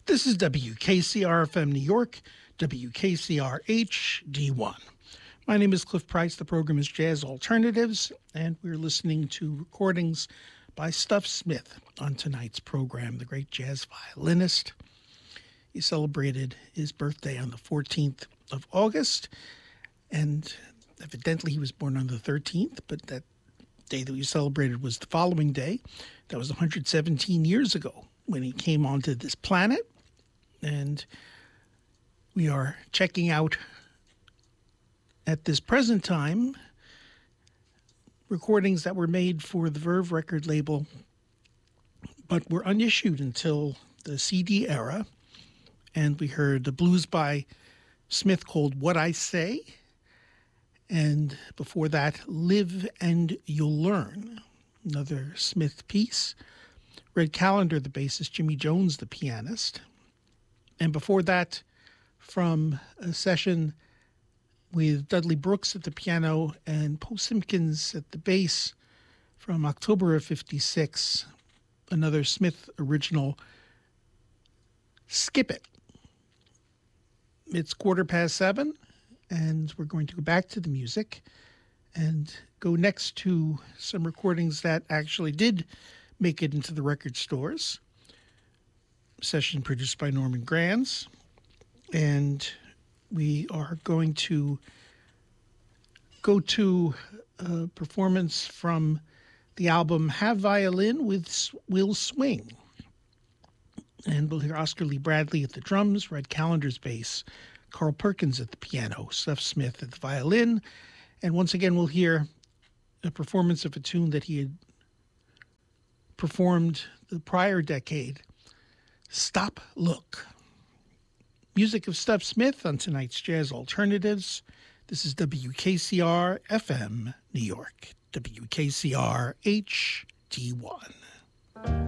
This is WKCR-FM New York, WKCR HD1. My name is Cliff Price. The program is Jazz Alternatives, and we're listening to recordings by Stuff Smith on tonight's program, the great jazz violinist. He celebrated his birthday on the 14th of August, and evidently he was born on the 13th, but that day that we celebrated was the following day. That was 117 years ago when he came onto this planet. And we are checking out, at this present time, recordings that were made for the Verve record label, but were unissued until the CD era. And we heard the blues by Smith called What I Say. And before that, Live and You'll Learn, another Smith piece. Red Callender, the bassist, Jimmy Jones, the pianist. And before that, from a session with Dudley Brooks at the piano and Paul Simpkins at the bass from October of '56, another Smith original, Skip It. It's 7:15, and we're going to go back to the music and go next to some recordings that actually did make it into the record stores. Session produced by Norman Granz, and we are going to go to a performance from the album Have Violin with Will Swing. And we'll hear Oscar Lee Bradley at the drums, Red Callender's bass, Carl Perkins at the piano, Stuff Smith at the violin, and once again we'll hear a performance of a tune that he had performed the prior decade, Stop Look. Music of Stuff Smith on tonight's Jazz Alternatives. This is WKCR FM New York, WKCR HD1.